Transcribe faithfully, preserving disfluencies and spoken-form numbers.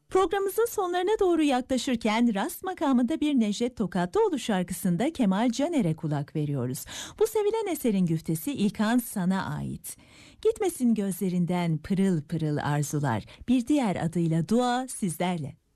Programımızın sonlarına doğru yaklaşırken Rast makamında bir Necdet Tokatlıoğlu şarkısında Kemal Caner'e kulak veriyoruz. Bu sevilen eserin güftesi İlkan sana ait. Gitmesin gözlerinden pırıl pırıl arzular, bir diğer adıyla dua sizlerle.